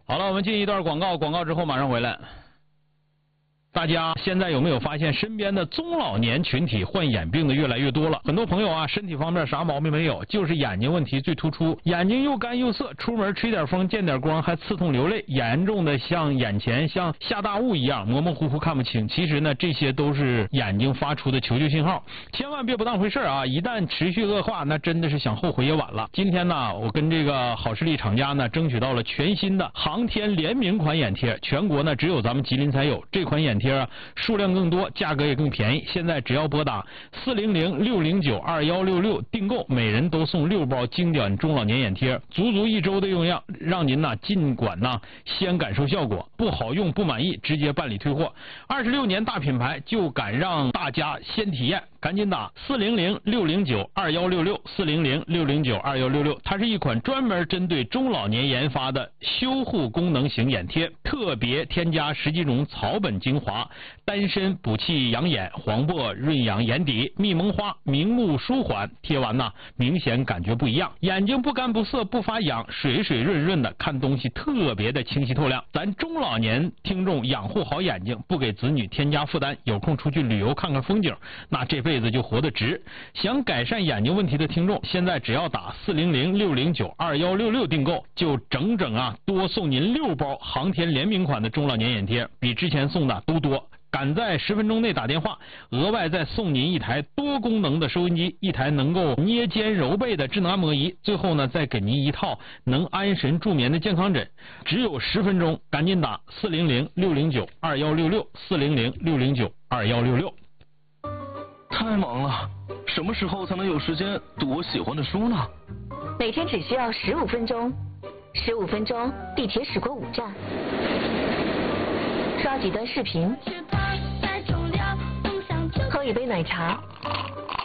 好了，我们进一段广告，广告之后马上回来。大家现在有没有发现身边的中老年群体患眼病的越来越多了？很多朋友啊，身体方面啥毛病没有，就是眼睛问题最突出，眼睛又干又涩，出门吹点风见点光还刺痛流泪，严重的像眼前像下大雾一样模模糊糊看不清。其实呢，这些都是眼睛发出的求救信号，千万别不当回事啊！一旦持续恶化，那真的是想后悔也晚了。今天呢，我跟这个好视力厂家呢争取到了全新的航天联名款眼贴，全国呢只有咱们吉林才有这款眼贴啊，数量更多，价格也更便宜。现在只要拨打400-609-2166订购，每人都送6包经典中老年眼贴，足足1周的用量，让您呢尽管呢先感受效果，不好用不满意直接办理退货。26年大品牌就敢让大家先体验，赶紧打400-609-2166，400-609-2166，它是一款专门针对中老年研发的修护功能型眼贴，特别添加10几种草本精华，丹参补气养眼，黄柏润养眼底，蜜蒙花明目舒缓，贴完呢明显感觉不一样，眼睛不干不涩不发痒，水水润润的，看东西特别的清晰透亮。咱中老年听众养护好眼睛，不给子女添加负担，有空出去旅游看看风景，那这辈子就活得值。想改善眼睛问题的听众，现在只要打400-609-2166订购，就整多送您6包航天联名款的中老年眼贴，比之前送的都多。赶在10分钟内打电话，额外再送您一台多功能的收音机，一台能够捏肩揉背的智能按摩仪，最后呢再给您一套能安神助眠的健康枕。只有10分钟，赶紧打400-609-2166，400-609-2166。 太忙了，什么时候才能有时间读我喜欢的书呢？ 每天只需要15分钟，15分钟地铁驶过5站，刷几段视频，喝一杯奶茶，